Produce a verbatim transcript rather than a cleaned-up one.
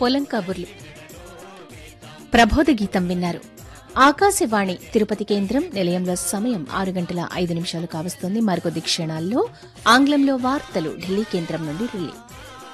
పొలం కబుర్లు ప్రబోధ గీతం విన్నారు. ఆకాశవాణి తిరుపతి కేంద్రం నిలయంలో సమయం ఆరు గంటల ఐదు నిమిషాలు కావస్తోంది. మరికొద్ది క్షణాల్లో ఆంగ్లంలో వార్తలు ఢిల్లీ కేంద్రం నుండి రిలే.